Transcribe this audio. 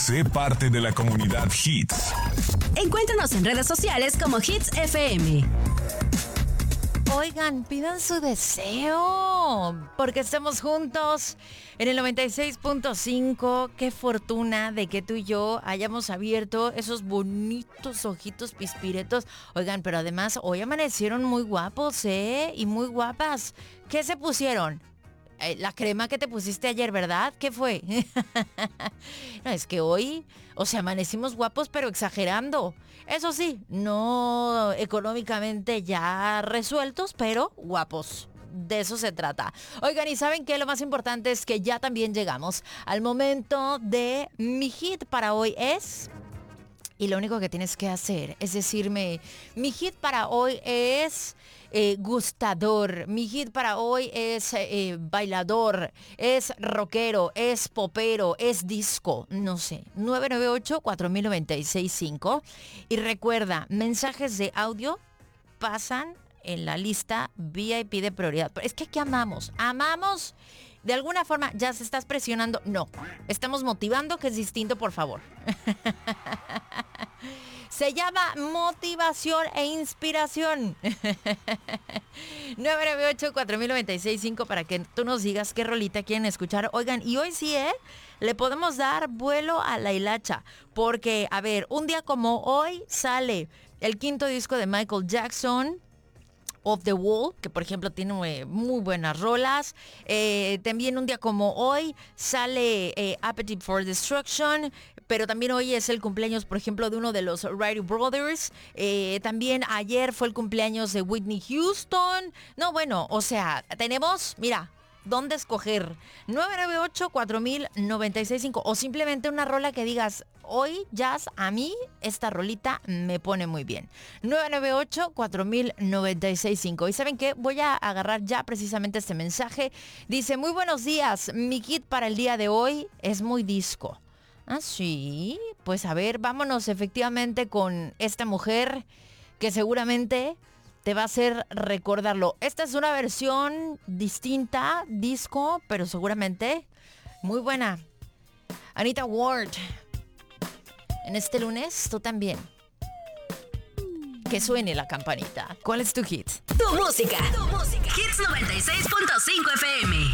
Sé parte de la comunidad Hits. Encuéntranos en redes sociales como Hits FM. Oigan, pidan su deseo, porque estamos juntos en el 96.5. Qué fortuna de que tú y yo hayamos abierto esos bonitos ojitos pispiretos. Oigan, pero además hoy amanecieron muy guapos, y muy guapas. ¿Qué se pusieron? La crema que te pusiste ayer, ¿verdad? ¿Qué fue? No, es que hoy, amanecimos guapos, pero exagerando. Eso sí, no económicamente ya resueltos, pero guapos. De eso se trata. Oigan, ¿y saben qué? Lo más importante es que ya también llegamos al momento de mi hit para hoy es... Y lo único que tienes que hacer es decirme, mi hit para hoy es gustador, mi hit para hoy es bailador, es rockero, es popero, es disco, no sé. 998-4096-5. Y recuerda, mensajes de audio pasan en la lista VIP de prioridad. Es que aquí amamos. De alguna forma, ya se estás presionando. No, estamos motivando, que es distinto, por favor. Se llama motivación e inspiración. 998-4096-5 para que tú nos digas qué rolita quieren escuchar. Oigan, y hoy sí, le podemos dar vuelo a la hilacha. Porque, a ver, un día como hoy sale el quinto disco de Michael Jackson, Off the Wall, que por ejemplo tiene muy buenas rolas. También un día como hoy sale Appetite for Destruction, pero también hoy es el cumpleaños, por ejemplo, de uno de los Wright Brothers. También ayer fue el cumpleaños de Whitney Houston. No, bueno, tenemos, mira, ¿dónde escoger? 998-4096-5 o simplemente una rola que digas, hoy jazz, a mí esta rolita me pone muy bien. 998-4096-5. ¿Y saben qué? Voy a agarrar ya precisamente este mensaje. Dice, muy buenos días, mi hit para el día de hoy es muy disco. Ah, sí, pues a ver, vámonos efectivamente con esta mujer que seguramente te va a hacer recordarlo. Esta es una versión distinta, disco, pero seguramente muy buena. Anita Ward. En este lunes, tú también. Que suene la campanita. ¿Cuál es tu hit? Tu música. Hits 96.5 FM.